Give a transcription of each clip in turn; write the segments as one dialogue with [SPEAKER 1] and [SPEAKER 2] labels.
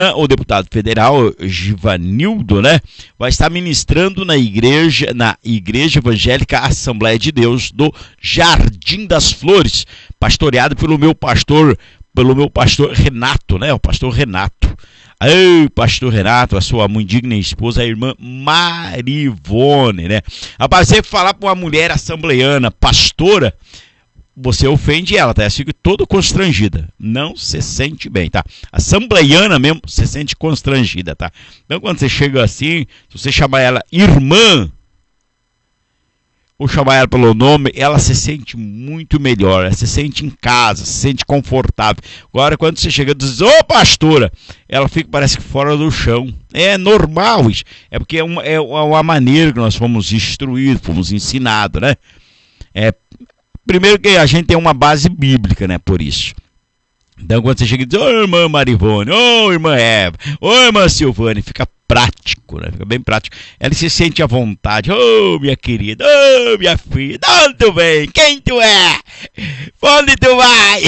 [SPEAKER 1] o deputado federal Givanildo, né, vai estar ministrando na igreja evangélica Assembleia de Deus do Jardim das Flores, pastoreado pelo meu pastor Renato, né, o pastor Renato. Ei, pastor Renato, a sua muito digna esposa, a irmã Marivone, né? Rapaz, você falar para uma mulher assembleiana, pastora, você ofende ela, tá? Ela fica toda constrangida. Não se sente bem, tá? Assembleiana mesmo se sente constrangida, tá? Então, quando você chega assim, se você chamar ela irmã, ou chamar ela pelo nome, ela se sente muito melhor, ela se sente em casa, se sente confortável. Agora, quando você chega e diz, ô pastora, ela fica, parece que fora do chão. É normal isso, é porque é uma maneira que nós fomos instruídos, fomos ensinados, né? Primeiro que a gente tem uma base bíblica, né, por isso. Então, quando você chega e diz, ô irmã Marivone, ô irmã Eva, ô irmã Silvane, fica prático, né? Fica bem prático. Ela se sente à vontade. Ô minha querida, ô minha filha, de onde tu vem? Quem tu é? Onde tu vai?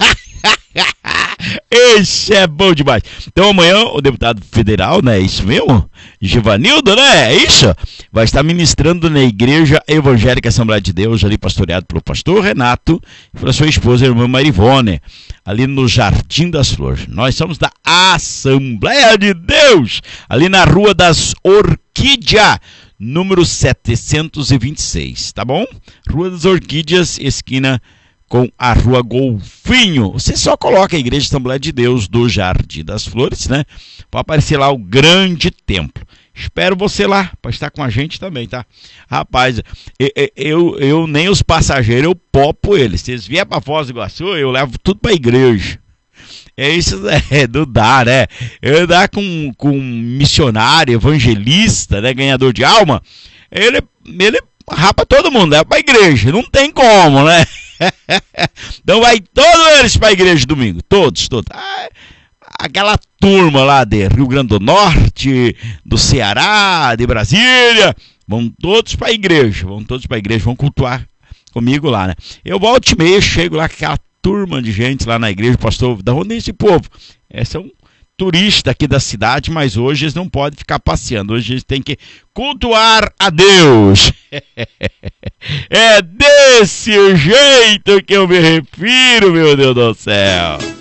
[SPEAKER 1] Esse é bom demais. Então amanhã o deputado federal, né? É isso mesmo? Givanildo, né? É isso? Vai estar ministrando na igreja evangélica Assembleia de Deus, ali pastoreado pelo pastor Renato e pela sua esposa, a irmã Marivone, ali no Jardim das Flores. Nós somos da Assembleia de Deus, ali na Rua das Orquídeas, número 726, tá bom? Rua das Orquídeas, esquina com a Rua Golfinho. Você só coloca a Igreja Assembleia de Deus do Jardim das Flores, né? Vai aparecer lá o grande templo. Espero você lá para estar com a gente também, tá? Rapaz, eu nem os passageiros, eu popo eles. Se eles vierem para Foz do Iguaçu, eu levo tudo para a igreja. É isso, não dá, né? Eu andar com um missionário, evangelista, né? Ganhador de alma, ele rapa todo mundo, leva para a igreja. Não tem como, né? Então vai todos eles para a igreja domingo, todos. Aquela turma lá de Rio Grande do Norte, do Ceará, de Brasília, vão todos para a igreja, vão cultuar comigo lá, né? Eu volto e meia, chego lá com aquela turma de gente lá na igreja, pastor, da onde é esse povo? São turistas aqui da cidade, mas hoje eles não podem ficar passeando, hoje eles têm que cultuar a Deus. É desse jeito que eu me refiro, meu Deus do céu.